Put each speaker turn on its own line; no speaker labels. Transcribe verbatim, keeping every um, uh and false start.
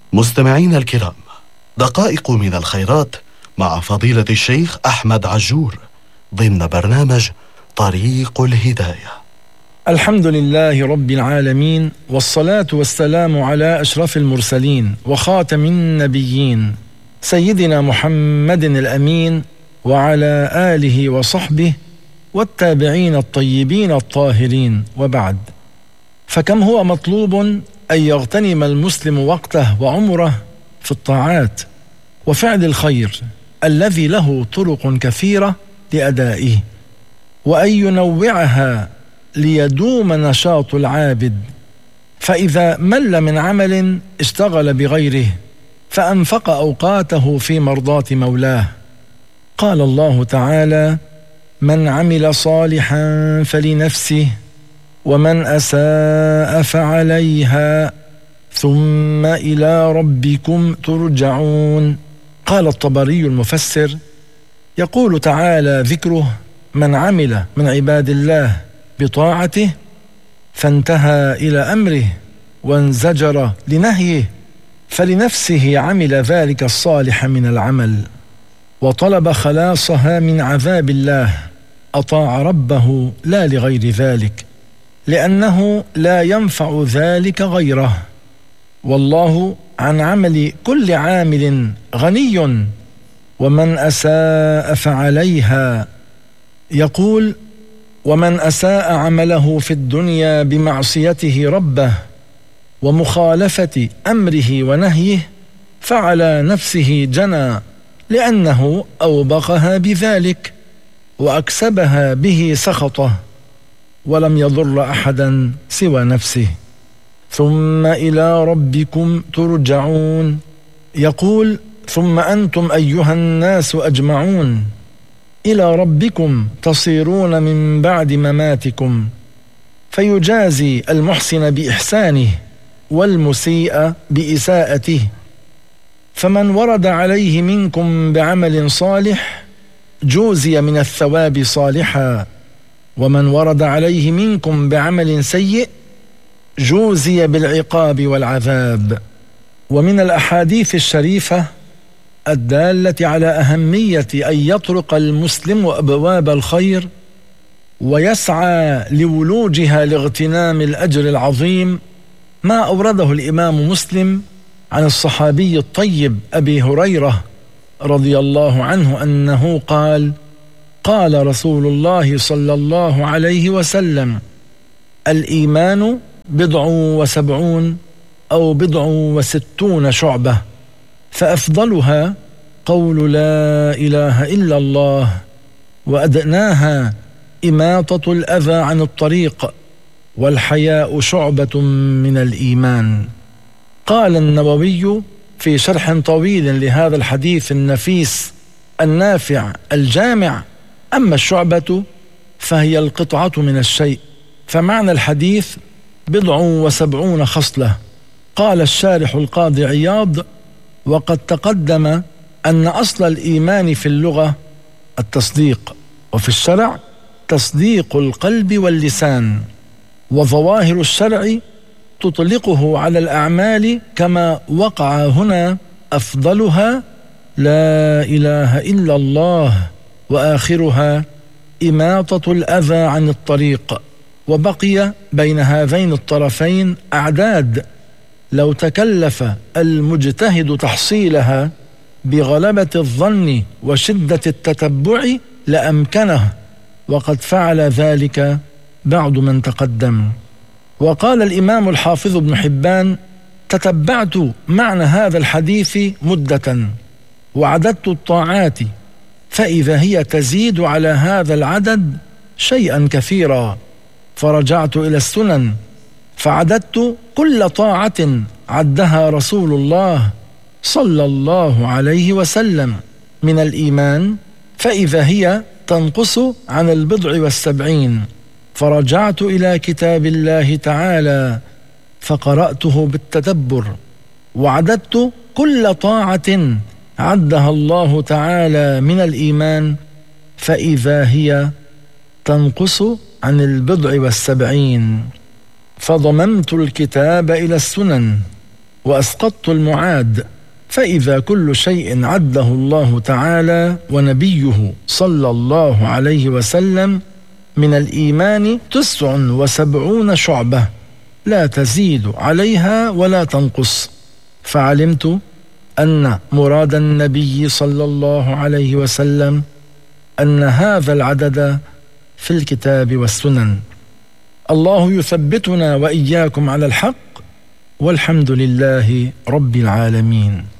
مستمعين الكرام، دقائق من الخيرات مع فضيلة الشيخ أحمد عجور ضمن برنامج طريق الهداية.
الحمد لله رب العالمين، والصلاة والسلام على أشرف المرسلين وخاتم النبيين سيدنا محمد الأمين، وعلى آله وصحبه والتابعين الطيبين الطاهرين، وبعد. فكم هو مطلوب أن يغتنم المسلم وقته وعمره في الطاعات وفعل الخير الذي له طرق كثيرة لأدائه، وأن ينوعها ليدوم نشاط العابد، فإذا مل من عمل اشتغل بغيره فأنفق أوقاته في مرضاة مولاه. قال الله تعالى: من عمل صالحا فلنفسه ومن أساء فعليها ثم إلى ربكم ترجعون. قال الطبري المفسر: يقول تعالى ذكره من عمل من عباد الله بطاعته فانتهى إلى أمره وانزجر لنهيه، فلنفسه عمل ذلك الصالح من العمل وطلب خلاصها من عذاب الله، أطاع ربه لا لغير ذلك، لأنه لا ينفع ذلك غيره، والله عن عمل كل عامل غني. ومن أساء فعليها، يقول: ومن أساء عمله في الدنيا بمعصيته ربه ومخالفة أمره ونهيه فعلى نفسه جنى، لأنه أوبقها بذلك وأكسبها به سخطه، ولم يضر أحدا سوى نفسه. ثم إلى ربكم ترجعون، يقول: ثم أنتم أيها الناس أجمعون إلى ربكم تصيرون من بعد مماتكم، فيجازي المحسن بإحسانه والمسيء بإساءته، فمن ورد عليه منكم بعمل صالح جوزي من الثواب صالحا، ومن ورد عليه منكم بعمل سيء جوزي بالعقاب والعذاب. ومن الأحاديث الشريفة الدالة على أهمية أن يطرق المسلم أبواب الخير ويسعى لولوجها لاغتنام الأجر العظيم ما أورده الإمام مسلم عن الصحابي الطيب أبي هريرة رضي الله عنه أنه قال: قال رسول الله صلى الله عليه وسلم: الإيمان بضع وسبعون أو بضع وستون شعبة، فأفضلها قول لا إله إلا الله، وأدناها إماطة الأذى عن الطريق، والحياء شعبة من الإيمان. قال النووي في شرح طويل لهذا الحديث النفيس النافع الجامع: أما الشعبة فهي القطعة من الشيء، فمعنى الحديث بضع وسبعون خصلة. قال الشارح القاضي عياض: وقد تقدم أن أصل الإيمان في اللغة التصديق، وفي الشرع تصديق القلب واللسان، وظواهر الشرع تطلقه على الأعمال كما وقع هنا أفضلها لا إله إلا الله، وآخرها إماطة الأذى عن الطريق. وبقي بين هذين الطرفين أعداد لو تكلف المجتهد تحصيلها بغلبة الظن وشدة التتبع لأمكنه، وقد فعل ذلك بعض من تقدم. وقال الإمام الحافظ ابن حبان: تتبعت معنى هذا الحديث مدة وعددت الطاعات، فإذا هي تزيد على هذا العدد شيئا كثيرا، فرجعت إلى السنن فعددت كل طاعة عدها رسول الله صلى الله عليه وسلم من الإيمان، فإذا هي تنقص عن البضع والسبعين، فرجعت إلى كتاب الله تعالى فقرأته بالتدبر، وعددت كل طاعة عدها الله تعالى من الإيمان، فإذا هي تنقص عن البضع والسبعين، فضممت الكتاب إلى السنن وأسقطت المعاد، فإذا كل شيء عده الله تعالى ونبيه صلى الله عليه وسلم من الإيمان تسع وسبعون شعبة لا تزيد عليها ولا تنقص، فعلمت أن مراد النبي صلى الله عليه وسلم أن هذا العدد في الكتاب والسنن. الله يثبتنا وإياكم على الحق، والحمد لله رب العالمين.